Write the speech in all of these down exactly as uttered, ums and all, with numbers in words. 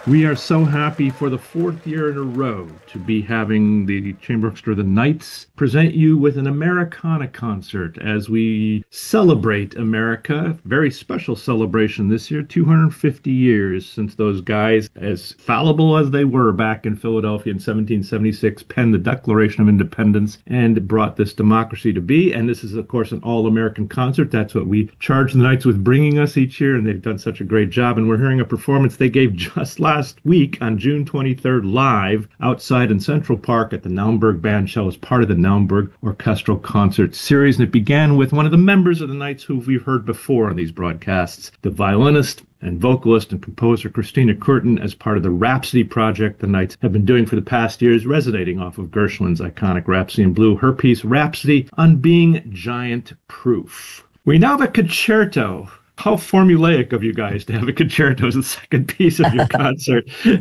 We are so happy for the fourth year in a row to be having the Chamber Orchestra, the Knights, present you with an Americana concert as we celebrate America. Very special celebration this year, two hundred fifty years since those guys, as fallible as they were back in Philadelphia in seventeen seventy-six, penned the Declaration of Independence and brought this democracy to be. And this is, of course, an all-American concert. That's what we charge the Knights with bringing us each year, and they've done such a great job. And we're hearing a performance they gave just last Last week on June twenty-third live outside in Central Park at the Naumburg Bandshell as part of the Naumburg Orchestral Concert Series. And it began with one of the members of the Knights who we've heard before on these broadcasts, the violinist and vocalist and composer Christina Curtin, as part of the Rhapsody project the Knights have been doing for the past years, resonating off of Gershwin's iconic Rhapsody in Blue, her piece Rhapsody on Being Giant Proof. We now have a concerto. How formulaic of you guys to have a concerto as the second piece of your concert.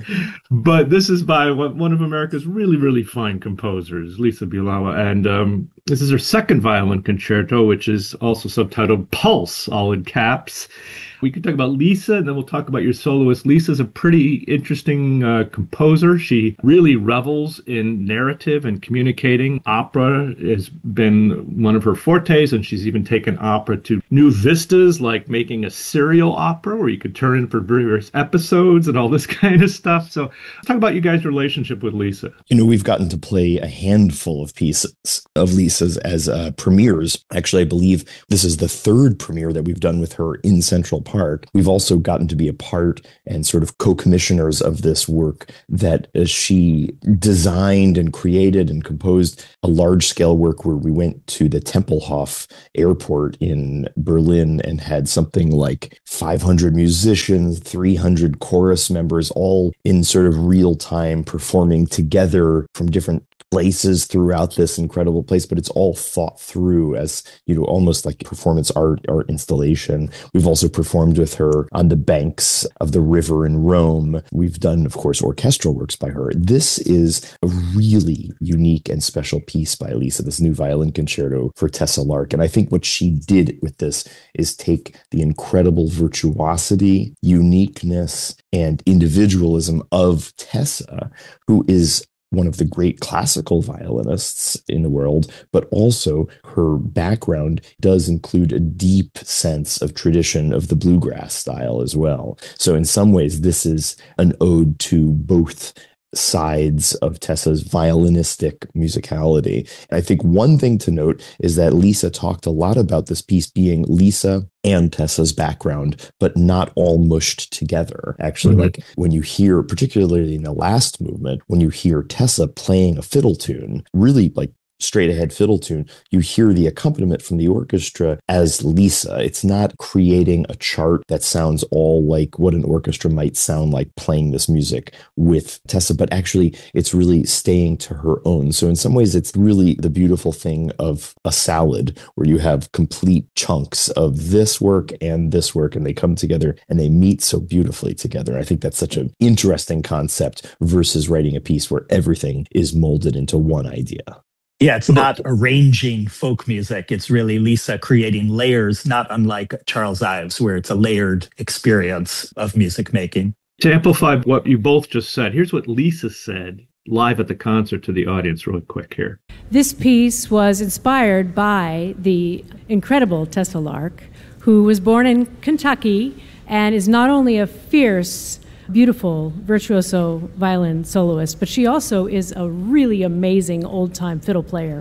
But this is by one of America's really, really fine composers, Lisa Bielawa. And um, this is her second violin concerto, which is also subtitled Pulse, all in caps. We could talk about Lisa, and then we'll talk about your soloist. Lisa's a pretty interesting uh, composer. She really revels in narrative and communicating. Opera has been one of her fortes, and she's even taken opera to new vistas, like making a serial opera where you could turn in for various episodes and all this kind of stuff. So talk about you guys' relationship with Lisa. You know, we've gotten to play a handful of pieces of Lisa's as uh, premieres. Actually, I believe this is the third premiere that we've done with her in Central Park. We've also gotten to be a part and sort of co-commissioners of this work that uh, she designed and created and composed a large-scale work where we went to the Tempelhof airport in Berlin and had something like five hundred musicians, three hundred chorus members, all in sort of real time performing together from different places throughout this incredible place, but it's all thought through as, you know, almost like performance art or installation. We've also performed with her on the banks of the river in Rome. We've done, of course, orchestral works by her. This is a really unique and special piece by Lisa, this new violin concerto for Tessa Lark. And I think what she did with this is take the incredible virtuosity, uniqueness, and individualism of Tessa, who is one of the great classical violinists in the world, but also her background does include a deep sense of tradition of the bluegrass style as well. So in some ways, this is an ode to both sides of Tessa's violinistic musicality. And I think one thing to note is that Lisa talked a lot about this piece being Lisa and Tessa's background, but not all mushed together. Actually, mm-hmm. like when you hear, particularly in the last movement, when you hear Tessa playing a fiddle tune, really like straight ahead fiddle tune, you hear the accompaniment from the orchestra as Lisa. It's not creating a chart that sounds all like what an orchestra might sound like playing this music with Tessa, but actually it's really staying to her own. So in some ways, it's really the beautiful thing of a salad where you have complete chunks of this work and this work, and they come together and they meet so beautifully together. I think that's such an interesting concept versus writing a piece where everything is molded into one idea. Yeah, it's not arranging folk music. It's really Lisa creating layers, not unlike Charles Ives, where it's a layered experience of music making. To amplify what you both just said, here's what Lisa said live at the concert to the audience really quick here. This piece was inspired by the incredible Tessa Lark, who was born in Kentucky and is not only a fierce, beautiful, virtuoso violin soloist, but she also is a really amazing old-time fiddle player.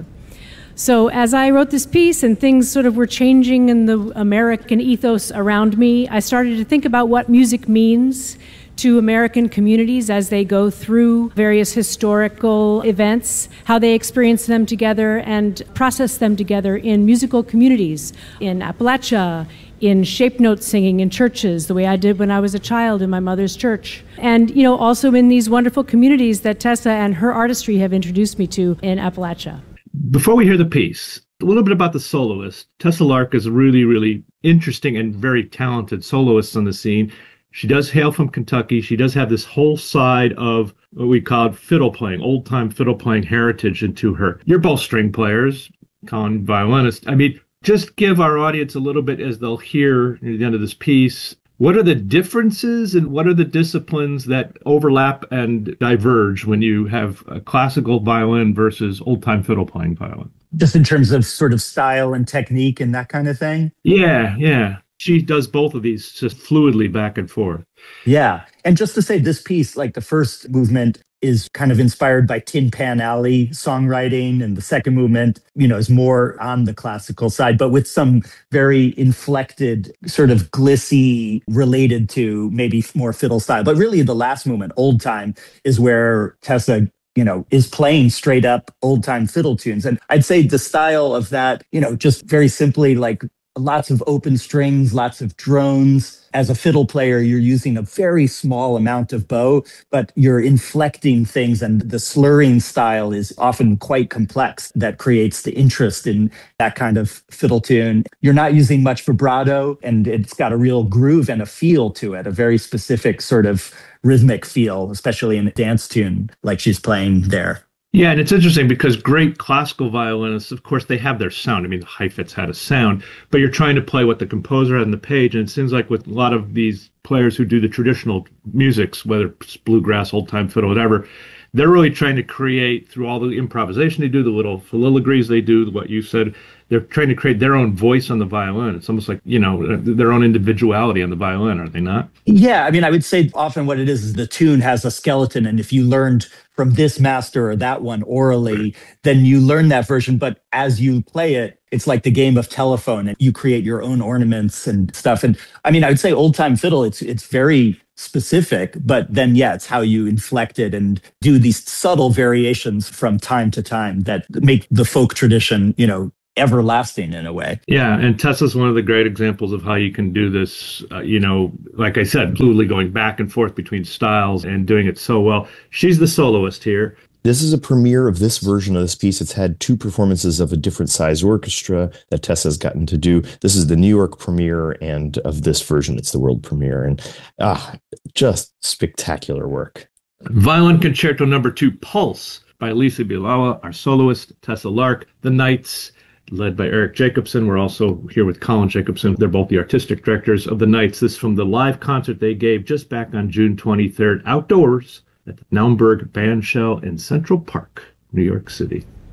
So as I wrote this piece and things sort of were changing in the American ethos around me, I started to think about what music means to American communities as they go through various historical events, how they experience them together and process them together in musical communities, in Appalachia, in shape note singing in churches, the way I did when I was a child in my mother's church. And, you know, also in these wonderful communities that Tessa and her artistry have introduced me to in Appalachia. Before we hear the piece, a little bit about the soloist. Tessa Lark is a really, really interesting and very talented soloist on the scene. She does hail from Kentucky. She does have this whole side of what we call fiddle playing, old-time fiddle playing heritage into her. You're both string players, Colin, violinist. I mean, just give our audience a little bit as they'll hear at the end of this piece What are the differences and what are the disciplines that overlap and diverge when you have a classical violin versus old-time fiddle playing violin? Just in terms of sort of style and technique and that kind of thing? Yeah, yeah. She does both of these just fluidly back and forth. Yeah. And just to say, this piece, like the first movement, is kind of inspired by Tin Pan Alley songwriting, and the second movement, you know, is more on the classical side, but with some very inflected sort of glissy related to maybe more fiddle style. But really the last movement, Old Time, is where Tessa, you know, is playing straight up old time fiddle tunes. And I'd say the style of that, you know, just very simply like lots of open strings, lots of drones. As a fiddle player, you're using a very small amount of bow, but you're inflecting things, and the slurring style is often quite complex. That creates the interest in that kind of fiddle tune. You're not using much vibrato, and it's got a real groove and a feel to it, a very specific sort of rhythmic feel, especially in a dance tune like she's playing there. Yeah, and it's interesting because great classical violinists, of course, they have their sound. I mean, the Heifetz had a sound, but you're trying to play what the composer had on the page. And it seems like with a lot of these players who do the traditional musics, whether it's bluegrass, old-time fiddle, whatever, they're really trying to create, through all the improvisation they do, the little filigranes they do, what you said, they're trying to create their own voice on the violin. It's almost like, you know, their own individuality on the violin, are they not? Yeah, I mean, I would say often what it is is the tune has a skeleton, and if you learned from this master or that one orally, then you learn that version. But as you play it, it's like the game of telephone, and you create your own ornaments and stuff. And I mean, I would say old-time fiddle, it's it's very specific, but then, yeah, it's how you inflect it and do these subtle variations from time to time that make the folk tradition, you know, everlasting in a way. Yeah, and Tessa's one of the great examples of how you can do this, uh, you know, like I said, fluidly going back and forth between styles and doing it so well. She's the soloist here. This is a premiere of this version of this piece. It's had two performances of a different size orchestra that Tessa's gotten to do. This is the New York premiere, and of this version, it's the world premiere. And ah, just spectacular work. Violin Concerto Number Two, Pulse, by Lisa Bielawa, our soloist, Tessa Lark, The Knights, led by Eric Jacobson. We're also here with Colin Jacobson. They're both the artistic directors of the Knights. This is from the live concert they gave just back on June twenty-third, outdoors at the Naumburg Bandshell in Central Park, New York City.